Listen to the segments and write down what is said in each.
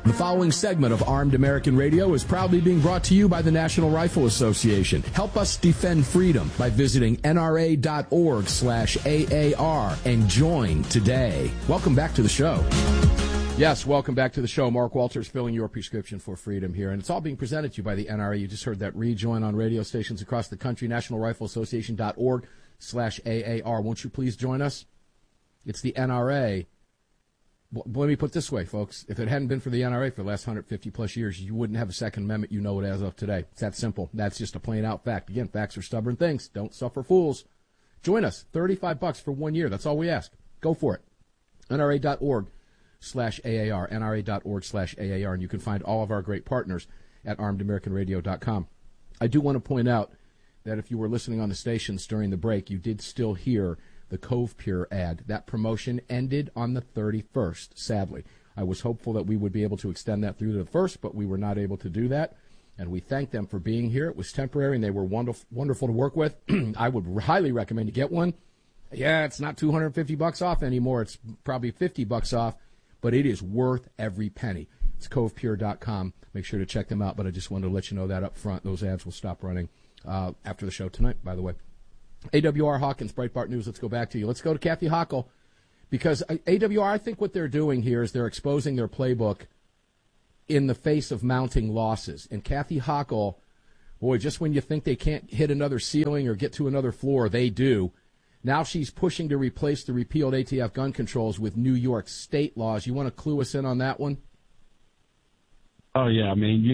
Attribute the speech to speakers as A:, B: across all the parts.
A: The following segment of Armed American Radio is proudly being brought to you by the National Rifle Association. Help us defend freedom by visiting nra.org/AAR and join today. Welcome back to the show. Yes, welcome back to the show. Mark Walters filling your prescription for freedom here. And it's all being presented to you by the NRA. You just heard that rejoin on radio stations across the country, nationalrifleassociation.org/AAR. Won't you please join us? It's the NRA. Let me put it this way, folks. If it hadn't been for the NRA for the last 150-plus years, you wouldn't have a Second Amendment. You know it as of today. It's that simple. That's just a plain-out fact. Again, facts are stubborn things. Don't suffer fools. Join us. $35 for 1 year. That's all we ask. Go for it. NRA.org/AAR. NRA.org/AAR. And you can find all of our great partners at ArmedAmericanRadio.com. I do want to point out that if you were listening on the stations during the break, you did still hear the Cove Pure ad. That promotion ended on the 31st, sadly. I was hopeful that we would be able to extend that through to the 1st, but we were not able to do that. And we thank them for being here. It was temporary, and they were wonderful to work with. I would highly recommend you get one. Yeah, it's not $250 off anymore. It's probably $50 off, but it is worth every penny. It's covepure.com. Make sure to check them out, but I just wanted to let you know that up front. Those ads will stop running after the show tonight, by the way. AWR Hawkins, Breitbart News, let's go back to you. Let's go to Kathy Hochul, because AWR, I think what they're doing here is they're exposing their playbook in the face of mounting losses. And Kathy Hochul, boy, just when you think they can't hit another ceiling or get to another floor, they do. Now she's pushing to replace the repealed ATF gun controls with New York state laws. You want to clue us in on that one?
B: Oh, yeah. I mean,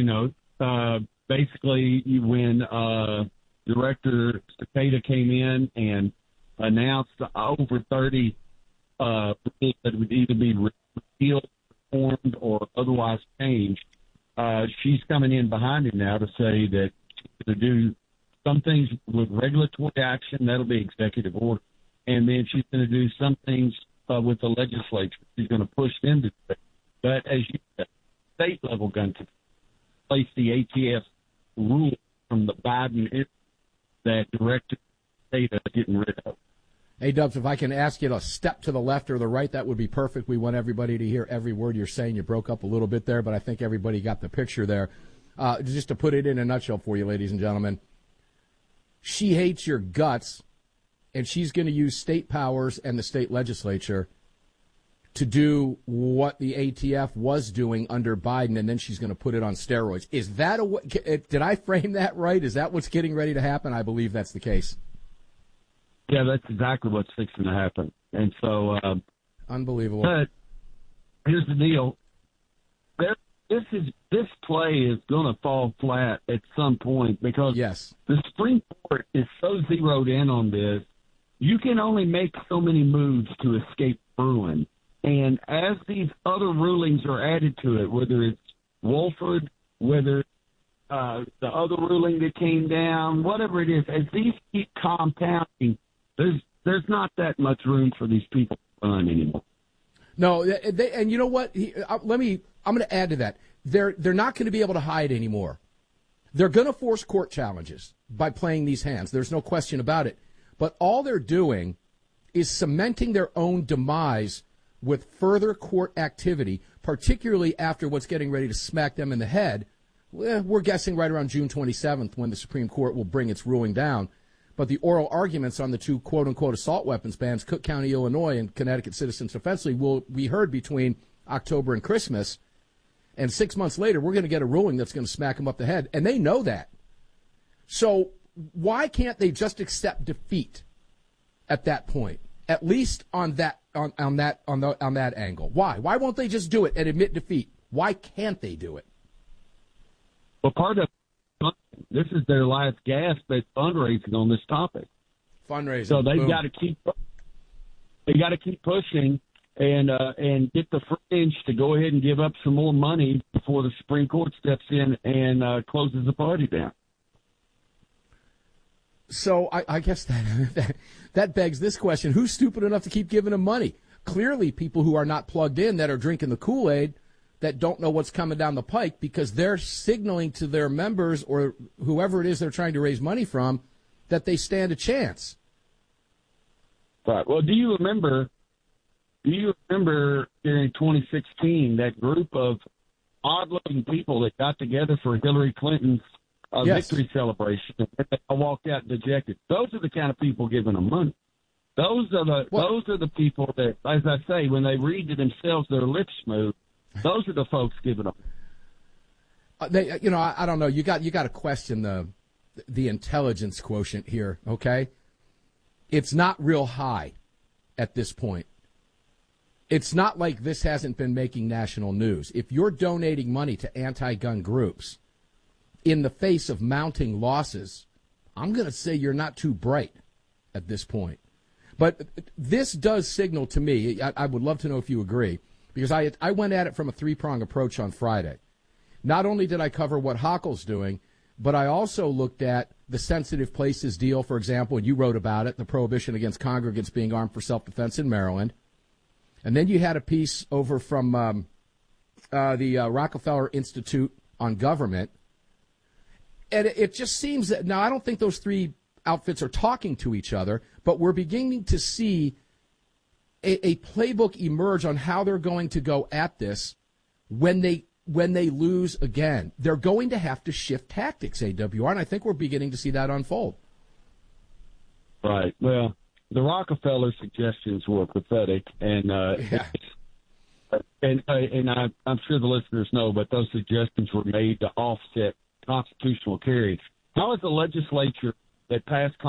B: basically when Director Cicada came in and announced over 30 that would either be repealed, reformed, or otherwise changed. She's coming in behind him now to say that she's going to do some things with regulatory action. That'll be executive order. And then she's going to do some things with the legislature. She's going to push them to do it. But as you said, state-level gun control, place the ATF rule from the Biden that Director Cicada getting rid of.
A: Hey, Dubs, if I can ask you to step to the left or the right, that would be perfect. We want everybody to hear every word you're saying. You broke up a little bit there, but I think everybody got the picture there. Just to put it in a nutshell for you, ladies and gentlemen, she hates your guts, and she's going to use state powers and the state legislature to do what the ATF was doing under Biden, and then she's going to put it on steroids. Is that did I frame that right? Is that what's getting ready to happen? I believe that's the case.
B: Yeah, that's exactly what's fixing to happen. And so,
A: unbelievable.
B: But here's the deal: this play is going to fall flat at some point because the Supreme Court is so zeroed in on this. You can only make so many moves to escape ruin. And as these other rulings are added to it, whether it's Wolford, whether the other ruling that came down, whatever it is, as these keep compounding, there's not that much room for these people to run anymore.
A: No, and you know what? I'm going to add to that. They're not going to be able to hide anymore. They're going to force court challenges by playing these hands. There's no question about it. But all they're doing is cementing their own demise with further court activity, particularly after what's getting ready to smack them in the head. We're guessing right around June 27th when the Supreme Court will bring its ruling down. But the oral arguments on the two quote-unquote assault weapons bans, Cook County, Illinois, and Connecticut Citizens Defense League, will be heard between October and Christmas. And 6 months later, we're going to get a ruling that's going to smack them up the head. And they know that. So why can't they just accept defeat at that point? At least on that angle. Why won't they just do it and admit defeat? Why can't they do it?
B: Well, part of this is their last gasp at fundraising on this topic.
A: Fundraising.
B: So they've got to keep pushing and get the fringe to go ahead and give up some more money before the Supreme Court steps in and closes the party down.
A: So I guess that begs this question. Who's stupid enough to keep giving them money? Clearly people who are not plugged in, that are drinking the Kool-Aid, that don't know what's coming down the pike, because they're signaling to their members or whoever it is they're trying to raise money from that they stand a chance.
B: Right. Well, do you remember during 2016 that group of odd-looking people that got together for Hillary Clinton's
A: Yes.
B: victory celebration, and they all walked out dejected. Those are the kind of people giving them money. Those are the people that, as I say, when they read to themselves, their lips move. Those are the folks giving them.
A: I don't know. You got to question the intelligence quotient here. Okay, it's not real high at this point. It's not like this hasn't been making national news. If you're donating money to anti-gun groups in the face of mounting losses, I'm going to say you're not too bright at this point. But this does signal to me, I would love to know if you agree, because I went at it from a three-prong approach on Friday. Not only did I cover what Hochul's doing, but I also looked at the sensitive places deal, for example, and you wrote about it, the prohibition against congregants being armed for self-defense in Maryland. And then you had a piece over from the Rockefeller Institute on Government. And it just seems that, now I don't think those three outfits are talking to each other, but we're beginning to see a playbook emerge on how they're going to go at this when they lose again. They're going to have to shift tactics, AWR, and I think we're beginning to see that unfold.
B: Right. Well, the Rockefeller suggestions were pathetic, and I'm sure the listeners know, but those suggestions were made to offset constitutional carry. How is the legislature that passed